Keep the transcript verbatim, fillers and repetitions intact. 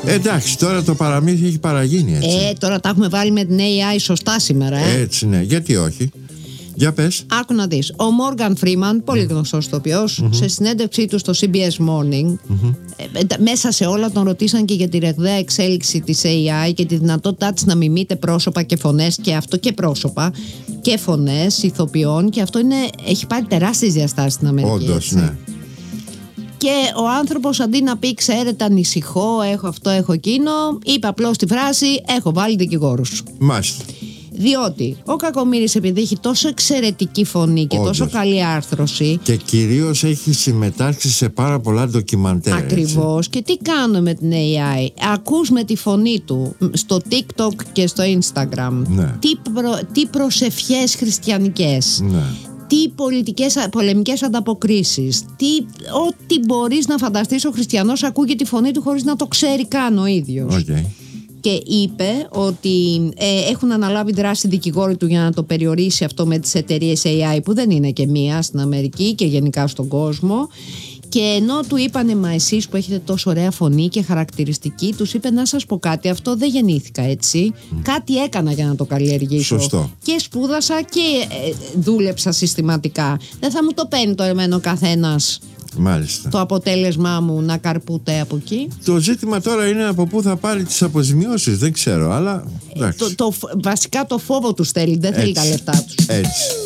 Εντάξει, τώρα το παραμύθι έχει παραγίνει, έτσι. Ε, τώρα τα έχουμε βάλει με την έι άι σωστά σήμερα, ε. Έτσι, ναι. Γιατί όχι. Για πες. Άκου να δεις. Ο Μόργαν Φρίμαν, πολύ γνωστός ηθοποιός, mm-hmm. σε συνέντευξή του στο σι μπι ες Morning, mm-hmm. ε, μέσα σε όλα τον ρωτήσαν και για τη ραγδαία εξέλιξη της έι άι και τη δυνατότητά της να μιμείται πρόσωπα και φωνές, και αυτό και πρόσωπα και φωνές ηθοποιών, και αυτό είναι, έχει πάρει τεράστιες διαστάσεις στην Αμερική. Όντως, ναι. Και ο άνθρωπος, αντί να πει ξέρετε ανησυχώ, έχω αυτό, έχω εκείνο, είπε απλώς τη φράση έχω βάλει δικηγόρους. Μάλιστα. Διότι ο Κακομοίρης, επειδή έχει τόσο εξαιρετική φωνή και όντως τόσο καλή άρθρωση, και κυρίως έχει συμμετάσχει σε πάρα πολλά ντοκιμαντέρ. Ακριβώς. Και τι κάνουμε με την έι άι? Ακούς με τη φωνή του στο TikTok και στο Instagram, ναι. τι, προ, τι προσευχές χριστιανικές, ναι. τι πολιτικές, πολεμικές ανταποκρίσεις, τι, ό,τι μπορείς να φανταστείς ο χριστιανός ακούγει τη φωνή του χωρίς να το ξέρει καν ο ίδιος. Okay. Και είπε ότι ε, έχουν αναλάβει δράση δικηγόροι του για να το περιορίσει αυτό με τις εταιρείες έι άι, που δεν είναι και μία στην Αμερική και γενικά στον κόσμο. Και ενώ του είπανε μα εσείς που έχετε τόσο ωραία φωνή και χαρακτηριστική, τους είπε να σας πω κάτι, αυτό δεν γεννήθηκα έτσι, mm. κάτι έκανα για να το καλλιεργήσω. Σωστό. Και σπούδασα και ε, δούλεψα συστηματικά. Δεν θα μου το παίρνει το εμένο καθένας. Μάλιστα. Το αποτέλεσμά μου να καρπούται από εκεί. Το ζήτημα τώρα είναι από πού θα πάρει τις αποζημιώσεις, δεν ξέρω, αλλά ε, το, το, βασικά το φόβο τους θέλει, δεν θέλει τα λεφτά τους. Έτσι.